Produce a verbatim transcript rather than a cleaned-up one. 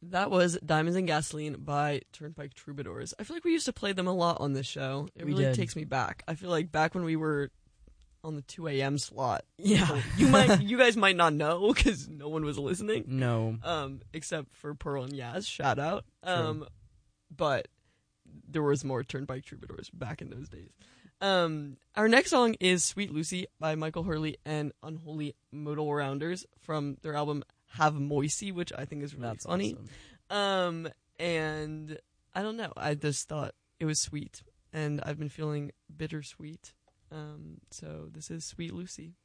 That was Diamonds and Gasoline by Turnpike Troubadours. I feel like we used to play them a lot on this show. It We really did. takes me back. I feel like back when we were on the two a.m. slot. Yeah. you might, you guys might not know because no one was listening. No. Um, except for Pearl and Yaz. Shout out. True. Um, but there was more Turnpike Troubadours back in those days. Um, our next song is Sweet Lucy by Michael Hurley and Unholy Modal Rounders from their album Have Moisey, which I think is really That's funny. awesome. Um, and I don't know. I just thought it was sweet, and I've been feeling bittersweet. Um, so this is Sweet Lucy.